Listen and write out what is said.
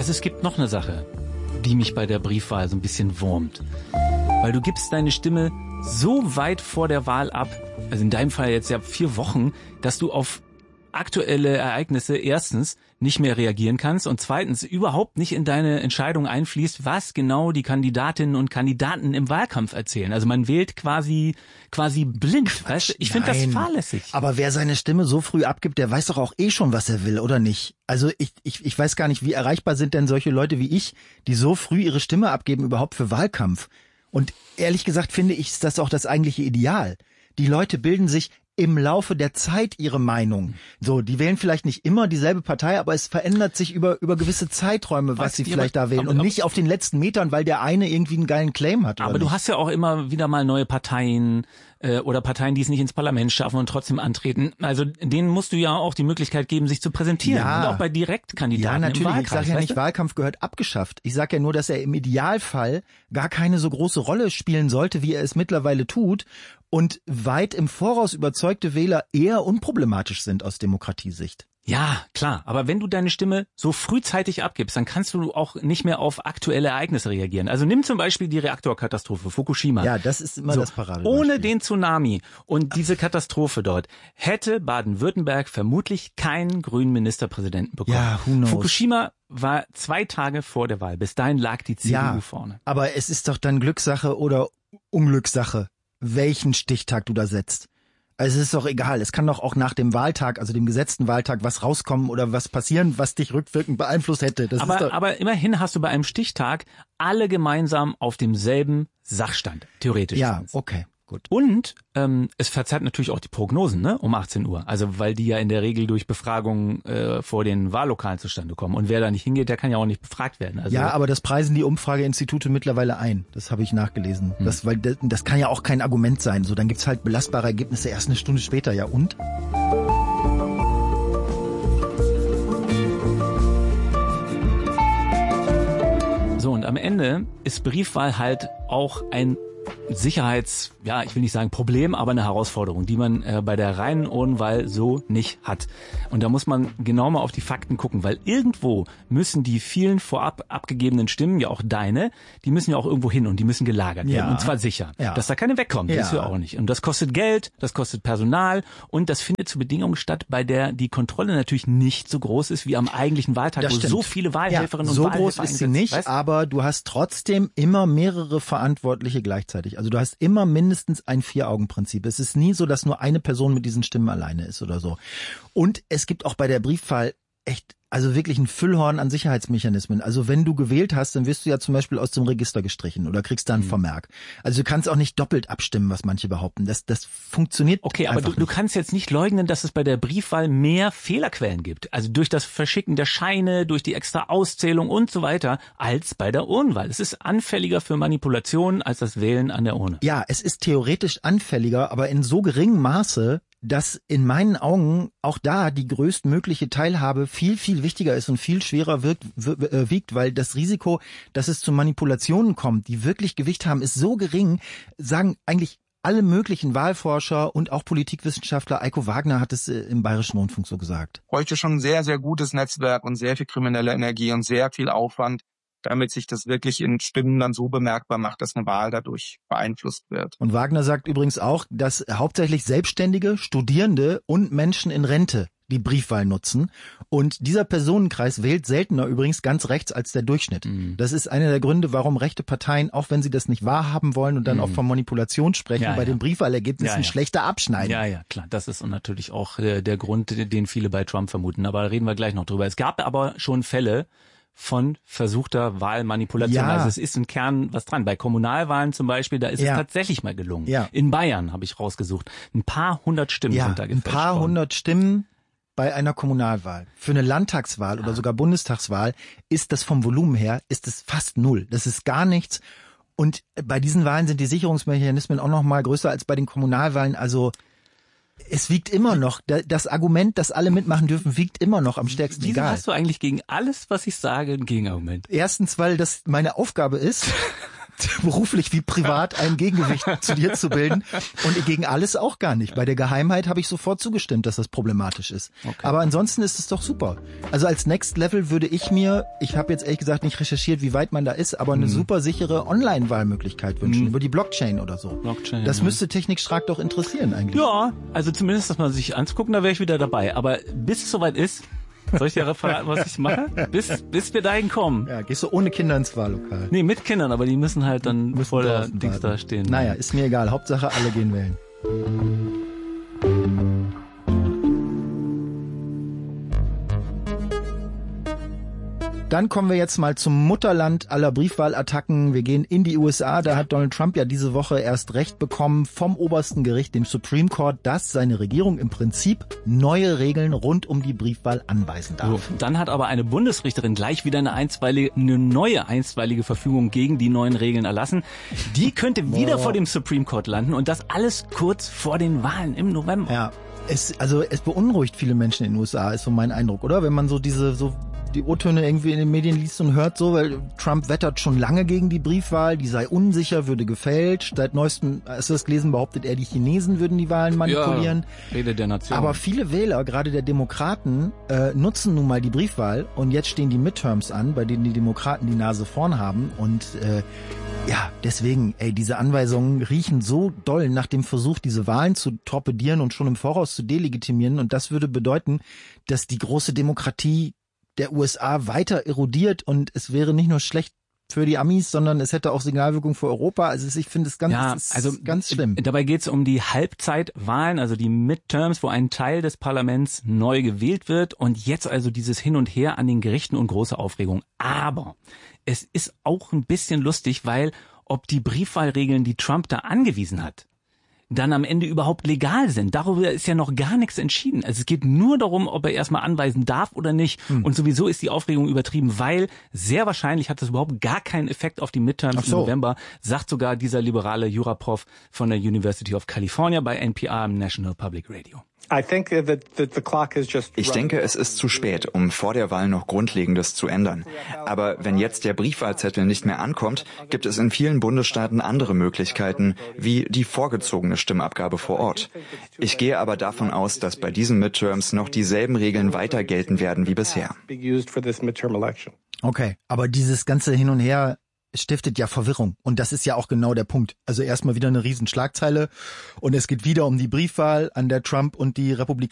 Also es gibt noch eine Sache, die mich bei der Briefwahl so ein bisschen wurmt. Weil du gibst deine Stimme so weit vor der Wahl ab, also in deinem Fall jetzt ja 4 Wochen, dass du auf aktuelle Ereignisse erstens nicht mehr reagieren kannst und zweitens überhaupt nicht in deine Entscheidung einfließt, was genau die Kandidatinnen und Kandidaten im Wahlkampf erzählen. Also man wählt quasi blind. Weißt du? Ich finde das fahrlässig. Aber wer seine Stimme so früh abgibt, der weiß doch auch schon, was er will, oder nicht? Also ich weiß gar nicht, wie erreichbar sind denn solche Leute wie ich, die so früh ihre Stimme abgeben überhaupt für Wahlkampf? Und ehrlich gesagt finde ich, ist das auch das eigentliche Ideal. Die Leute bilden sich im Laufe der Zeit ihre Meinung. So, die wählen vielleicht nicht immer dieselbe Partei, aber es verändert sich über gewisse Zeiträume, was sie vielleicht da wählen. Und nicht auf den letzten Metern, weil der eine irgendwie einen geilen Claim hat. Aber du hast ja auch immer wieder mal neue Parteien oder Parteien, die es nicht ins Parlament schaffen und trotzdem antreten. Also denen musst du ja auch die Möglichkeit geben, sich zu präsentieren. Ja. Und auch bei Direktkandidaten. Ja, natürlich. Im Wahlkreis, ich sage ja nicht, Wahlkampf gehört abgeschafft. Ich sage ja nur, dass er im Idealfall gar keine so große Rolle spielen sollte, wie er es mittlerweile tut. Und weit im Voraus überzeugte Wähler eher unproblematisch sind aus Demokratiesicht. Ja, klar. Aber wenn du deine Stimme so frühzeitig abgibst, dann kannst du auch nicht mehr auf aktuelle Ereignisse reagieren. Also nimm zum Beispiel die Reaktorkatastrophe Fukushima. Ja, das ist immer das Paradebeispiel. Ohne den Tsunami und diese Katastrophe dort hätte Baden-Württemberg vermutlich keinen grünen Ministerpräsidenten bekommen. Ja, who knows? Fukushima war 2 Tage vor der Wahl. Bis dahin lag die CDU vorne. Aber es ist doch dann Glückssache oder Unglückssache, welchen Stichtag du da setzt. Also es ist doch egal, es kann doch auch nach dem Wahltag, also dem gesetzten Wahltag, was rauskommen oder was passieren, was dich rückwirkend beeinflusst hätte. Aber immerhin hast du bei einem Stichtag alle gemeinsam auf demselben Sachstand, theoretisch. Ja, okay. Gut. Und es verzerrt natürlich auch die Prognosen, ne, um 18 Uhr. Also weil die ja in der Regel durch Befragungen vor den Wahllokalen zustande kommen. Und wer da nicht hingeht, der kann ja auch nicht befragt werden. Also ja, aber das preisen die Umfrageinstitute mittlerweile ein. Das habe ich nachgelesen. Weil das kann ja auch kein Argument sein. So, dann gibt's halt belastbare Ergebnisse erst eine Stunde später. Ja, und? So, und am Ende ist Briefwahl halt auch ein ich will nicht sagen Problem, aber eine Herausforderung, die man bei der reinen Urnenwahl so nicht hat. Und da muss man genau mal auf die Fakten gucken, weil irgendwo müssen die vielen vorab abgegebenen Stimmen, ja auch deine, die müssen ja auch irgendwo hin und die müssen gelagert werden. Und zwar sicher, dass da keine wegkommt, das ist ja auch nicht. Und das kostet Geld, das kostet Personal und das findet zu Bedingungen statt, bei der die Kontrolle natürlich nicht so groß ist wie am eigentlichen Wahltag, wo so viele Wahlhelferinnen und Wahlhelfer so groß ist sie nicht, aber du hast trotzdem immer mehrere Verantwortliche gleichzeitig. Also du hast immer mindestens ein 4-Augen-Prinzip. Es ist nie so, dass nur eine Person mit diesen Stimmen alleine ist oder so. Und es gibt auch bei der Briefwahl echt, also wirklich ein Füllhorn an Sicherheitsmechanismen. Also wenn du gewählt hast, dann wirst du ja zum Beispiel aus dem Register gestrichen oder kriegst da einen Vermerk. Also du kannst auch nicht doppelt abstimmen, was manche behaupten. Das funktioniert okay, aber du kannst jetzt nicht leugnen, dass es bei der Briefwahl mehr Fehlerquellen gibt. Also durch das Verschicken der Scheine, durch die extra Auszählung und so weiter, als bei der Urnenwahl. Es ist anfälliger für Manipulationen als das Wählen an der Urne. Ja, es ist theoretisch anfälliger, aber in so geringem Maße, dass in meinen Augen auch da die größtmögliche Teilhabe viel, viel wichtiger ist und viel schwerer wiegt, weil das Risiko, dass es zu Manipulationen kommt, die wirklich Gewicht haben, ist so gering, sagen eigentlich alle möglichen Wahlforscher und auch Politikwissenschaftler. Eiko Wagner hat es im Bayerischen Rundfunk so gesagt. Heute schon sehr, sehr gutes Netzwerk und sehr viel kriminelle Energie und sehr viel Aufwand, damit sich das wirklich in Stimmen dann so bemerkbar macht, dass eine Wahl dadurch beeinflusst wird. Und Wagner sagt übrigens auch, dass hauptsächlich Selbstständige, Studierende und Menschen in Rente die Briefwahl nutzen. Und dieser Personenkreis wählt seltener übrigens ganz rechts als der Durchschnitt. Das ist einer der Gründe, warum rechte Parteien, auch wenn sie das nicht wahrhaben wollen und dann auch von Manipulation sprechen, bei den Briefwahlergebnissen schlechter abschneiden. Ja, klar. Das ist natürlich auch der Grund, den viele bei Trump vermuten. Aber da reden wir gleich noch drüber. Es gab aber schon Fälle von versuchter Wahlmanipulation. Also es ist im Kern was dran. Bei Kommunalwahlen zum Beispiel, da ist es tatsächlich mal gelungen. In Bayern habe ich rausgesucht. Ein paar hundert Stimmen sind da gefälscht worden. Ein paar hundert Stimmen bei einer Kommunalwahl. Für eine Landtagswahl oder sogar Bundestagswahl ist das vom Volumen her, ist es fast null. Das ist gar nichts. Und bei diesen Wahlen sind die Sicherungsmechanismen auch noch mal größer als bei den Kommunalwahlen. Also es wiegt immer noch, das Argument, dass alle mitmachen dürfen, wiegt immer noch am stärksten. Wieso hast du eigentlich gegen alles, was ich sage, ein Gegenargument? Erstens, weil das meine Aufgabe ist, beruflich wie privat ein Gegengewicht zu dir zu bilden und gegen alles auch gar nicht. Bei der Geheimheit habe ich sofort zugestimmt, dass das problematisch ist. Okay. Aber ansonsten ist es doch super. Also als Next Level würde ich habe jetzt ehrlich gesagt nicht recherchiert, wie weit man da ist, aber eine super sichere Online-Wahlmöglichkeit wünschen, über die Blockchain oder so. Das müsste Technik Stark doch interessieren eigentlich. Ja, also zumindest, dass man sich anzugucken, da wäre ich wieder dabei. Aber bis es soweit ist, soll ich dir verraten, was ich mache? Bis wir dahin kommen. Ja, gehst du ohne Kinder ins Wahllokal? Nee, mit Kindern, aber die müssen halt dann vor der Dings da stehen. Naja, ist mir egal. Hauptsache, alle gehen wählen. Dann kommen wir jetzt mal zum Mutterland aller Briefwahlattacken. Wir gehen in die USA. Da hat Donald Trump ja diese Woche erst Recht bekommen vom obersten Gericht, dem Supreme Court, dass seine Regierung im Prinzip neue Regeln rund um die Briefwahl anweisen darf. So, dann hat aber eine Bundesrichterin gleich wieder eine neue einstweilige Verfügung gegen die neuen Regeln erlassen. Die könnte wieder vor dem Supreme Court landen und das alles kurz vor den Wahlen im November. Ja, es beunruhigt viele Menschen in den USA, ist so mein Eindruck, oder? Wenn man so die O-Töne irgendwie in den Medien liest und hört so, weil Trump wettert schon lange gegen die Briefwahl, die sei unsicher, würde gefälscht. Seit neuestem, hast du das gelesen, behauptet er, die Chinesen würden die Wahlen manipulieren. Ja, Rede der Nation. Aber viele Wähler, gerade der Demokraten, nutzen nun mal die Briefwahl und jetzt stehen die Midterms an, bei denen die Demokraten die Nase vorn haben und deswegen, diese Anweisungen riechen so doll nach dem Versuch, diese Wahlen zu torpedieren und schon im Voraus zu delegitimieren und das würde bedeuten, dass die große Demokratie der USA weiter erodiert und es wäre nicht nur schlecht für die Amis, sondern es hätte auch Signalwirkung für Europa. Also ich finde es ganz schlimm. Dabei geht es um die Halbzeitwahlen, also die Midterms, wo ein Teil des Parlaments neu gewählt wird und jetzt also dieses Hin und Her an den Gerichten und große Aufregung. Aber es ist auch ein bisschen lustig, weil ob die Briefwahlregeln, die Trump da angewiesen hat, dann am Ende überhaupt legal sind. Darüber ist ja noch gar nichts entschieden. Also es geht nur darum, ob er erstmal anweisen darf oder nicht. Und sowieso ist die Aufregung übertrieben, weil sehr wahrscheinlich hat das überhaupt gar keinen Effekt auf die Midterms im November, sagt sogar dieser liberale Juraprof von der University of California bei NPR im National Public Radio. Ich denke, es ist zu spät, um vor der Wahl noch Grundlegendes zu ändern. Aber wenn jetzt der Briefwahlzettel nicht mehr ankommt, gibt es in vielen Bundesstaaten andere Möglichkeiten, wie die vorgezogene Stimmabgabe vor Ort. Ich gehe aber davon aus, dass bei diesen Midterms noch dieselben Regeln weiter gelten werden wie bisher. Okay, aber dieses ganze Hin und Her stiftet ja Verwirrung. Und das ist ja auch genau der Punkt. Also erstmal wieder eine Riesenschlagzeile und es geht wieder um die Briefwahl, an der Trump und die Republikaner